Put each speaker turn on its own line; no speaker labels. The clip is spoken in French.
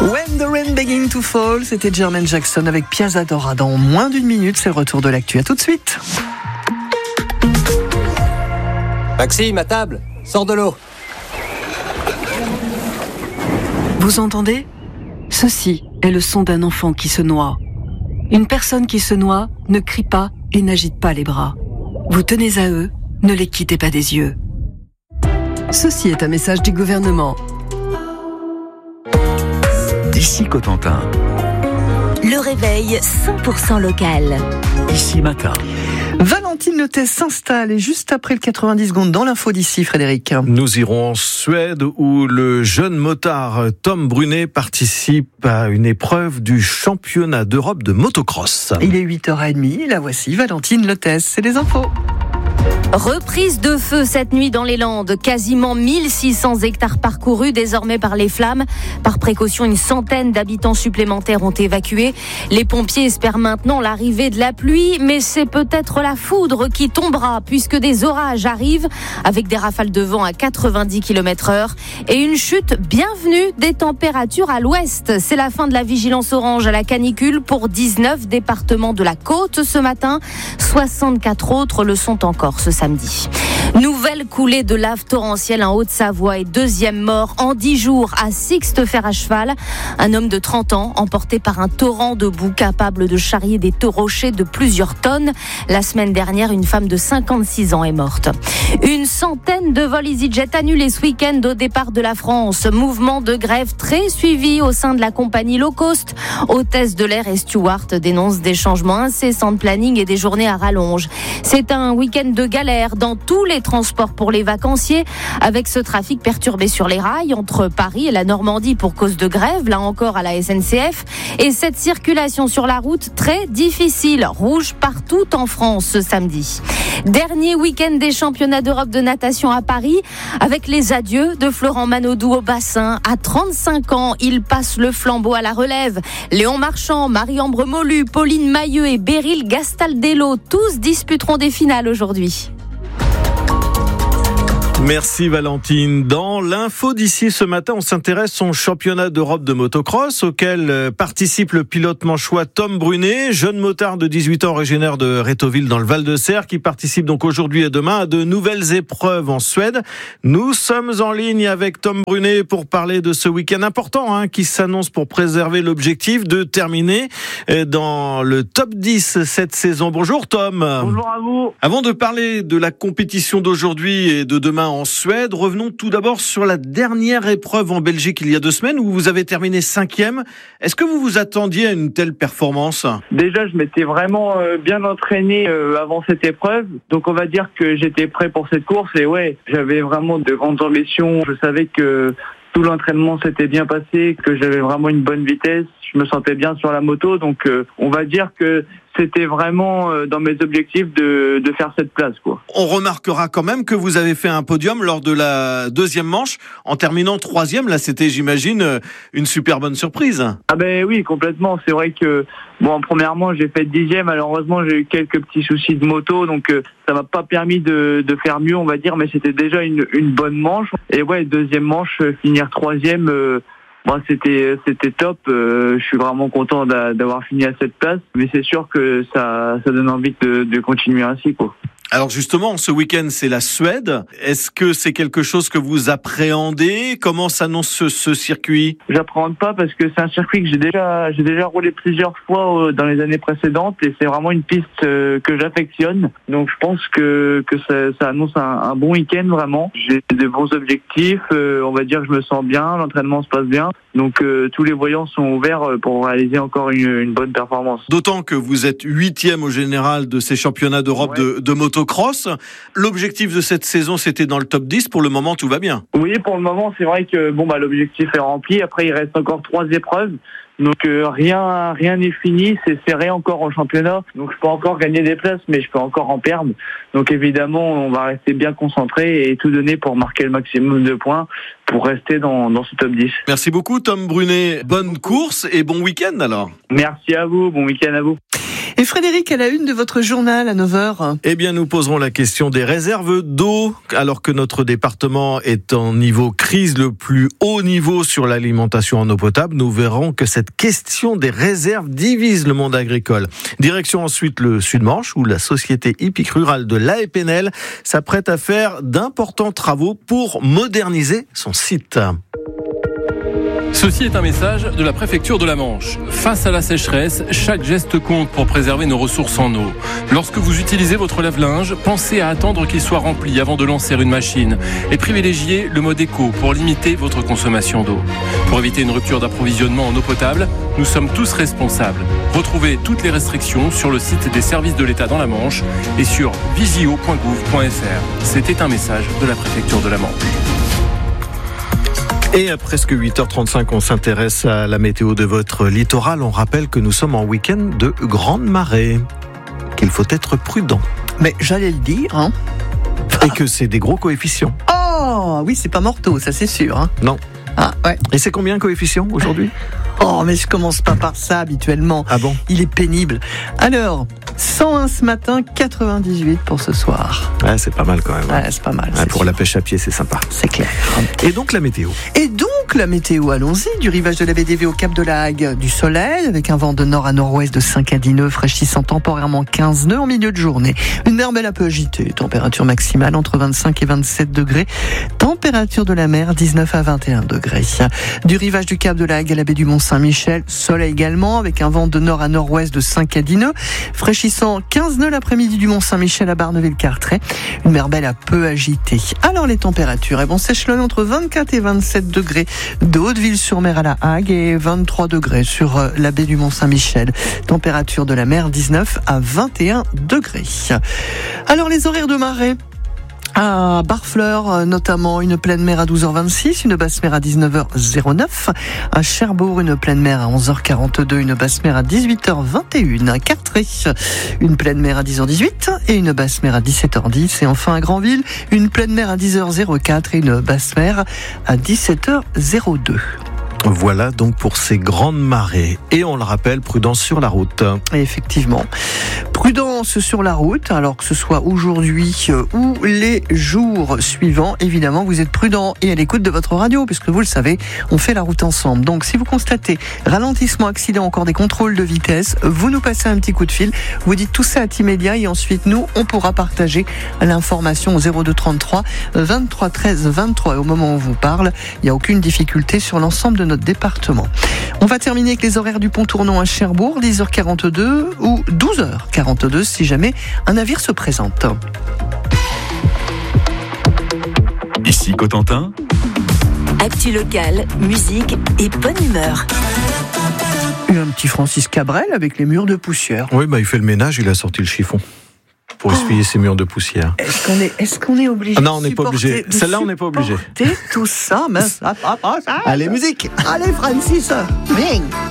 When the Rain Begin to Fall, c'était Jermaine Jackson avec Piazza Dora. Dans moins d'une minute, c'est le retour de l'actu. À tout de suite.
Maxime, à table, sors de l'eau.
Vous entendez ? Ceci est le son d'un enfant qui se noie. Une personne qui se noie ne crie pas et n'agite pas les bras. Vous tenez à eux, ne les quittez pas des yeux. Ceci est un message du gouvernement.
D'ici Cotentin.
Le réveil 100% local.
Ici matin.
Valentine Lotès s'installe et juste après le 90 secondes dans l'info d'ici, Frédéric.
Nous irons en Suède où le jeune motard Tom Brunet participe à une épreuve du championnat d'Europe de motocross.
Il est 8h30, la voici, Valentine Lotès, c'est les infos.
Reprise de feu cette nuit dans les Landes. Quasiment 1600 hectares parcourus désormais par les flammes. Par précaution, une centaine d'habitants supplémentaires ont évacué. Les pompiers espèrent maintenant l'arrivée de la pluie, mais c'est peut-être la foudre qui tombera puisque des orages arrivent avec des rafales de vent à 90 km/h et une chute bienvenue des températures à l'ouest. C'est la fin de la vigilance orange à la canicule pour 19 départements de la côte ce matin. 64 autres le sont encore ce samedi. Nouvelle coulée de lave torrentielle en Haute-Savoie et deuxième mort en 10 jours à Sixte-Fer à cheval. Un homme de 30 ans emporté par un torrent de boue capable de charrier des rochers de plusieurs tonnes. La semaine dernière, une femme de 56 ans est morte. Une centaine de vols EasyJet annulés ce week-end au départ de la France. Mouvement de grève très suivi au sein de la compagnie low cost. Hôtesse de l'air et steward dénoncent des changements incessants de planning et des journées à rallonge. C'est un week-end de galère dans tous les transports pour les vacanciers, avec ce trafic perturbé sur les rails entre Paris et la Normandie pour cause de grève, là encore à la SNCF, et cette circulation sur la route très difficile, rouge partout en France ce samedi. Dernier week-end des championnats d'Europe de natation à Paris, avec les adieux de Florent Manodou au bassin. À 35 ans, il passe le flambeau à la relève. Léon Marchand, Marie-Ambre Molu, Pauline Mailleux et Beryl Gastaldello, tous disputeront des finales aujourd'hui.
Merci Valentine. Dans l'info d'ici ce matin, on s'intéresse au championnat d'Europe de motocross auquel participe le pilote manchois Tom Brunet, jeune motard de 18 ans originaire de Rétoville dans le Val-de-Serre qui participe donc aujourd'hui et demain à de nouvelles épreuves en Suède. Nous sommes en ligne avec Tom Brunet pour parler de ce week-end important qui s'annonce pour préserver l'objectif de terminer dans le top 10 cette saison. Bonjour Tom.
Bonjour à vous.
Avant de parler de la compétition d'aujourd'hui et de demain en Suède, revenons tout d'abord sur la dernière épreuve en Belgique il y a 2 semaines où vous avez terminé 5e. Est-ce que vous vous attendiez à une telle performance ?
Déjà, je m'étais vraiment bien entraîné avant cette épreuve. Donc on va dire que j'étais prêt pour cette course et j'avais vraiment de grandes ambitions. Je savais que tout l'entraînement s'était bien passé, que j'avais vraiment une bonne vitesse. Je me sentais bien sur la moto. Donc on va dire que c'était vraiment dans mes objectifs de faire cette place, quoi.
On remarquera quand même que vous avez fait un podium lors de la deuxième manche en terminant 3e. Là, c'était, j'imagine, une super bonne surprise.
Ah ben oui, complètement. C'est vrai que premièrement, j'ai fait 10e. Malheureusement, j'ai eu quelques petits soucis de moto, donc ça m'a pas permis de faire mieux, on va dire. Mais c'était déjà une bonne manche. Et deuxième manche, finir 3e. C'était top. Je suis vraiment content d'avoir fini à cette place, mais c'est sûr que ça donne envie de continuer ainsi, quoi.
Alors justement, ce week-end, c'est la Suède. Est-ce que c'est quelque chose que vous appréhendez ? Comment s'annonce ce circuit ?
J'appréhende pas parce que c'est un circuit que j'ai déjà roulé plusieurs fois dans les années précédentes et c'est vraiment une piste que j'affectionne. Donc je pense que ça annonce un bon week-end vraiment. J'ai de bons objectifs. On va dire que je me sens bien, l'entraînement se passe bien. Donc tous les voyants sont ouverts pour réaliser encore une bonne performance.
D'autant que vous êtes 8e au général de ces championnats d'Europe de motocross. L'objectif de cette saison, c'était dans le top 10. Pour le moment, tout va bien.
Oui, pour le moment, c'est vrai que l'objectif est rempli. Après, il reste encore 3 épreuves. Donc rien n'est fini, c'est serré encore au championnat. Donc je peux encore gagner des places, mais je peux encore en perdre. Donc évidemment, on va rester bien concentré et tout donner pour marquer le maximum de points pour rester dans ce top 10.
Merci beaucoup Tom Brunet. Bonne course et bon week-end alors.
Merci à vous, bon week-end à vous.
Et Frédéric, à la une de votre journal à 9h.
Eh bien, nous poserons la question des réserves d'eau. Alors que notre département est en niveau crise, le plus haut niveau sur l'alimentation en eau potable, nous verrons que cette question des réserves divise le monde agricole. Direction ensuite le Sud-Manche, où la société hippique rurale de l'AEPNL s'apprête à faire d'importants travaux pour moderniser son site.
Ceci est un message de la préfecture de la Manche. Face à la sécheresse, chaque geste compte pour préserver nos ressources en eau. Lorsque vous utilisez votre lave-linge, pensez à attendre qu'il soit rempli avant de lancer une machine et privilégiez le mode éco pour limiter votre consommation d'eau. Pour éviter une rupture d'approvisionnement en eau potable, nous sommes tous responsables. Retrouvez toutes les restrictions sur le site des services de l'État dans la Manche et sur visio.gouv.fr. C'était un message de la préfecture de la Manche.
Et à presque 8h35, on s'intéresse à la météo de votre littoral. On rappelle que nous sommes en week-end de grande marée, qu'il faut être prudent.
Mais j'allais le dire, hein.
Et que c'est des gros coefficients.
Oh, oui, c'est pas mortaux, ça c'est sûr. Hein.
Non.
Ah, ouais.
Et c'est combien coefficient aujourd'hui ?
Oh, mais je commence pas par ça habituellement.
Ah bon ?
Il est pénible. Alors, 101 ce matin, 98 pour ce soir.
Ouais, c'est pas mal quand même.
Ouais, c'est pas mal.
Ouais, pour la pêche à pied, c'est sympa.
C'est clair.
Et donc la météo.
Et donc la météo, allons-y, du rivage de la BDV au Cap de la Hague, du soleil, avec un vent de nord à nord-ouest de 5 à 10 nœuds, fraîchissant temporairement 15 nœuds en milieu de journée. Une mer belle un peu agitée, température maximale entre 25 et 27 degrés, température de la mer 19 à 21 degrés. Du rivage du Cap de la Hague à la baie du Mont-Saint-Michel, soleil également, avec un vent de nord à nord-ouest de 5 à 10 nœuds, fraîchissant 15 nœuds l'après-midi du Mont-Saint-Michel à Barneville-Carteret, une mer belle un peu agitée. Alors les températures, elles vont s'échelonner entre 24 et 27 degrés de Hauteville-sur-Mer à la Hague et 23 degrés sur la baie du Mont-Saint-Michel. Température de la mer 19 à 21 degrés. Alors les horaires de marée. À Barfleur, notamment une pleine mer à 12h26, une basse mer à 19h09. À Cherbourg, une pleine mer à 11h42, une basse mer à 18h21. À Cartré, une pleine mer à 10h18 et une basse mer à 17h10. Et enfin à Granville, une pleine mer à 10h04 et une basse mer à 17h02.
Voilà donc pour ces grandes marées. Et on le rappelle, prudence sur la route.
Et effectivement, prudence sur la route, alors que ce soit aujourd'hui ou les jours suivants. Évidemment, vous êtes prudent et à l'écoute de votre radio, puisque vous le savez, on fait la route ensemble. Donc si vous constatez ralentissement, accident, encore des contrôles de vitesse, vous nous passez un petit coup de fil, vous dites tout ça à Timédia et ensuite nous, on pourra partager l'information au 02 33 23 13 23. Et au moment où on vous parle, il n'y a aucune difficulté sur l'ensemble de notre département. On va terminer avec les horaires du pont Tournon à Cherbourg, 10h42 ou 12h42 si jamais un navire se présente.
Ici Cotentin.
Actu locale, musique et bonne humeur.
Un petit Francis Cabrel avec les murs de poussière.
Oui, il fait le ménage, il a sorti le chiffon pour essuyer ses murs de poussière.
Est-ce qu'on est obligé?
Non, on n'est pas obligé. Celle-là, on n'est pas obligé.
Tout ça, mais ça va pas.
Allez, musique.
Allez, Francis. Viens.